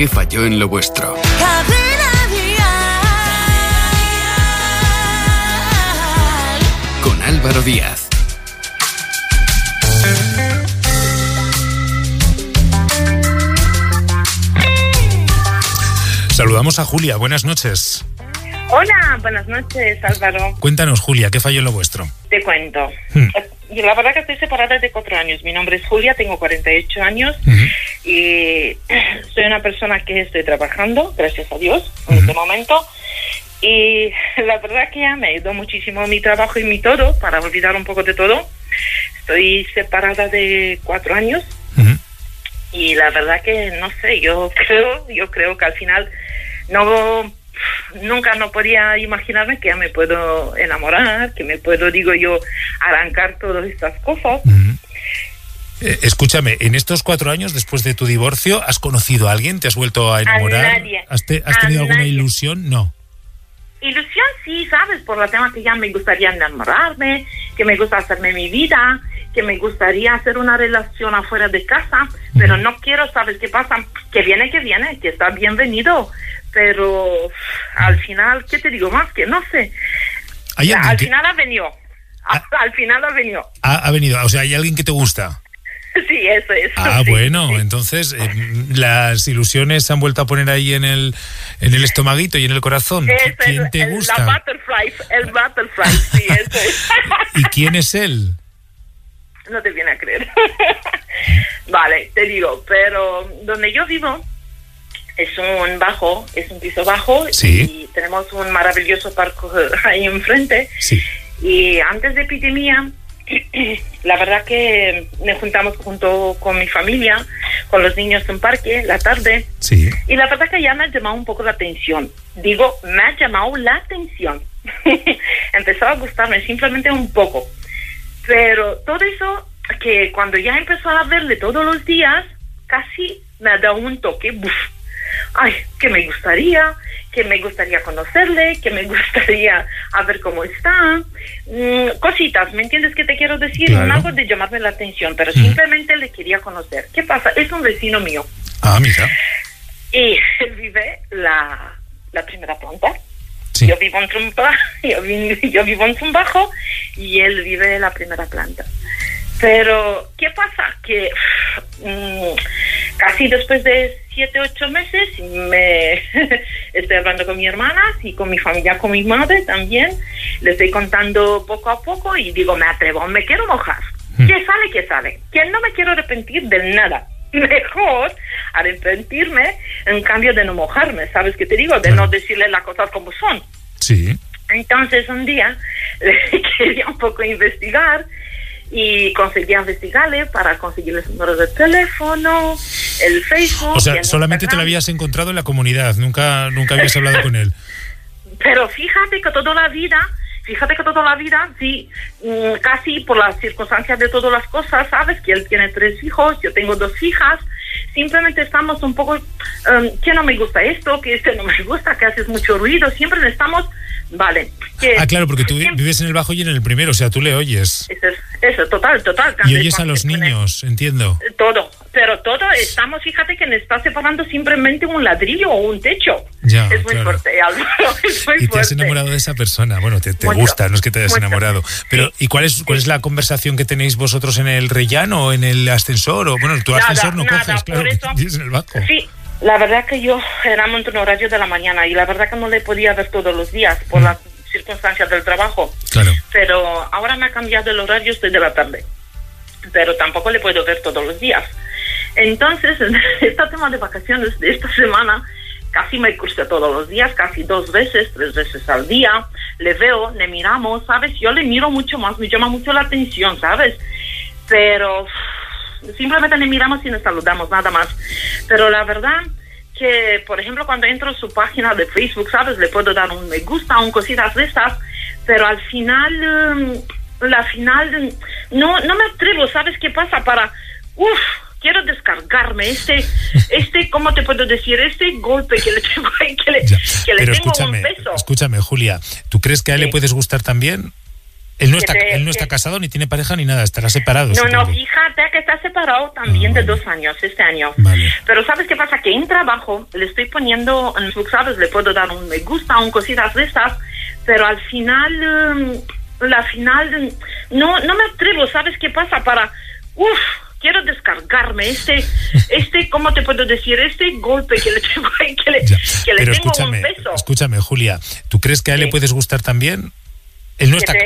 ¿Qué falló en lo vuestro? Con Álvaro Díaz. Saludamos a Julia, buenas noches. Hola, buenas noches, Álvaro. Cuéntanos, Julia, ¿qué falló en lo vuestro? Te cuento. Yo la verdad que estoy separada desde 4 años. Mi nombre es Julia, tengo 48 años y soy una persona que estoy trabajando, gracias a Dios, en este momento. Y la verdad que ya me ayudó muchísimo mi trabajo y mi todo, para olvidar un poco de todo. Estoy separada de 4 años y la verdad que, no sé, yo creo que al final nunca podía imaginarme que ya me puedo enamorar, que me puedo, digo yo, arrancar todas estas cosas. Escúchame, en estos 4 años después de tu divorcio, ¿has conocido a alguien? ¿Te has vuelto a enamorar? A nadie. ¿Has tenido alguna ilusión? No. Ilusión sí, ¿sabes? Por la tema que ya me gustaría enamorarme, que me gusta hacerme mi vida, que me gustaría hacer una relación afuera de casa, pero no quiero, ¿sabes qué pasa? Que viene, que está bienvenido, pero al final, ¿qué te digo más? Que no sé. Al final ha venido. Al final ha venido. Ha venido, o sea, ¿hay alguien que te gusta? Sí, eso es. Ah, sí, bueno, sí. Entonces las ilusiones se han vuelto a poner ahí en el estomaguito y en el corazón. ¿Quién te gusta? El butterfly, sí, eso es. ¿Y quién es él? No te viene a creer. Vale, te digo, pero donde yo vivo es un piso bajo, sí. Y tenemos un maravilloso parque ahí enfrente. Sí. Y antes de epidemia, la verdad que nos juntamos junto con mi familia, con los niños en un parque, la tarde. Sí. Y la verdad que ya me ha llamado un poco la atención. Digo, me ha llamado la atención. Empezó a gustarme simplemente un poco. Pero todo eso, que cuando ya empezó a verle todos los días, casi me ha dado un toque. Ay, que me gustaría conocerle, que me gustaría a ver cómo está, cositas, ¿me entiendes qué te quiero decir? Claro. No algo de llamarme la atención, pero simplemente le quería conocer. ¿Qué pasa? Es un vecino mío. Ah, mira. Y él vive la primera planta. Sí. Yo vivo en un bajo y él vive en la primera planta. Pero, ¿qué pasa? Que casi después de 7-8 meses estoy hablando con mi hermana y con mi familia, con mi madre también. Le estoy contando poco a poco y digo, me atrevo, me quiero mojar. ¿Qué sale? Que no me quiero arrepentir de nada. Mejor arrepentirme en cambio de no mojarme, ¿sabes qué te digo? De no decirle las cosas como son. Sí. Entonces un día quería un poco investigar y conseguí investigarle para conseguir el número de teléfono, el Facebook. O sea, solamente te lo habías encontrado en la comunidad, nunca habías hablado con él. Pero fíjate que toda la vida, sí, casi por las circunstancias de todas las cosas, sabes que él tiene 3 hijos, yo tengo 2 hijas, simplemente estamos un poco, que no me gusta esto, que no me gusta, que haces mucho ruido, siempre estamos, vale. Claro, porque tú vives en el bajo y en el primero, o sea, tú le oyes. Eso, total. Y oyes a los niños, entiendo. Todo, estamos, fíjate que nos está separando simplemente un ladrillo o un techo. Ya, es muy fuerte, Álvaro, es muy fuerte. Y te has enamorado de esa persona, bueno, te gusta, no es que te hayas enamorado. Pero, sí. ¿y cuál es la conversación que tenéis vosotros en el rellano o en el ascensor? O bueno, tu ascensor no coges, claro, que tienes en el bajo. Sí, la verdad que yo era en un horario de la mañana y la verdad que no le podía ver todos los días por las circunstancias del trabajo. Claro. Pero ahora me ha cambiado el horario, estoy de la tarde. Pero tampoco le puedo ver todos los días. Entonces, este tema de vacaciones de esta semana, casi me crucé todos los días, casi 2 veces, 3 veces al día. Le veo, le miramos, ¿sabes? Yo le miro mucho más, me llama mucho la atención, ¿sabes? Pero simplemente le miramos y nos saludamos, nada más. Pero la verdad que, por ejemplo, cuando entro a su página de Facebook, ¿sabes? Le puedo dar un me gusta, un cositas de estas, pero al final, no me atrevo, ¿sabes qué pasa? Quiero descargarme ¿cómo te puedo decir? Este golpe que le tengo ahí, que le tengo un peso. Escúchame, Julia, ¿tú crees que a él le puedes gustar también? Él no está casado, ni tiene pareja, ni nada, estará separado. No, fíjate que está separado también de 2 años, este año. Vale. Pero ¿sabes qué pasa? Que en trabajo le estoy poniendo, ¿sabes? Le puedo dar un me gusta, un cositas de estas, pero al final, no me atrevo, ¿sabes qué pasa? Quiero descargarme ¿cómo te puedo decir? Este golpe que le tengo ahí, que le tengo un peso. Escúchame, Julia, ¿tú crees que a él le puedes gustar también? Él no está